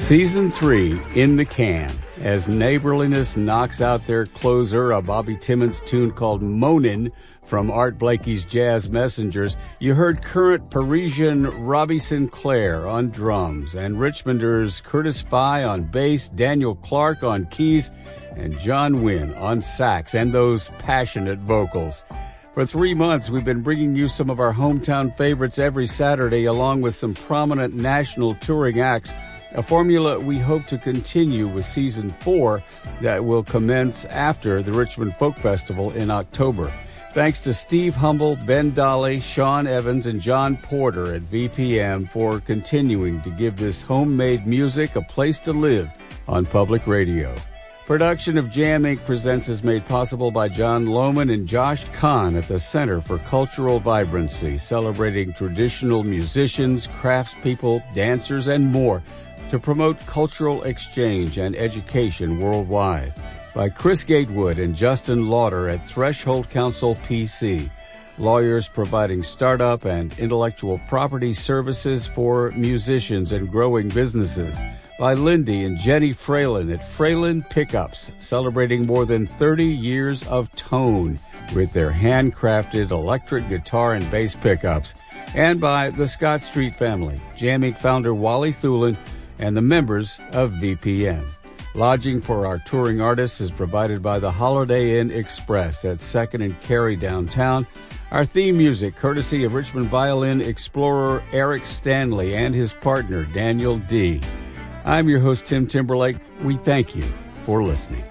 Season 3 in the can, as Neighborliness knocks out their closer, a Bobby Timmons tune called Moanin' from Art Blakey's Jazz Messengers. You heard current Parisian Robbie Sinclair on drums, and Richmonders Curtis Fye on bass, Daniel Clark on keys, and John Wynn on sax, and those passionate vocals. For 3 months, we've been bringing you some of our hometown favorites every Saturday, along with some prominent national touring acts, a formula we hope to continue with Season 4 that will commence after the Richmond Folk Festival in October. Thanks to Steve Humble, Ben Dolly, Sean Evans, and John Porter at VPM for continuing to give this homemade music a place to live on public radio. Production of Jam Inc. Presents is made possible by John Lohman and Josh Kahn at the Center for Cultural Vibrancy, celebrating traditional musicians, craftspeople, dancers, and more to promote cultural exchange and education worldwide. By Chris Gatewood and Justin Lauder at Threshold Counsel PC, lawyers providing startup and intellectual property services for musicians and growing businesses. By Lindy and Jenny Fralin at Fralin Pickups, celebrating more than 30 years of tone with their handcrafted electric guitar and bass pickups. And by the Scott Street family, Jam Inc. founder Wally Thulin, and the members of VPM. Lodging for our touring artists is provided by the Holiday Inn Express at 2nd and Cary downtown. Our theme music, courtesy of Richmond violin explorer Eric Stanley and his partner Daniel D. I'm your host, Tim Timberlake. We thank you for listening.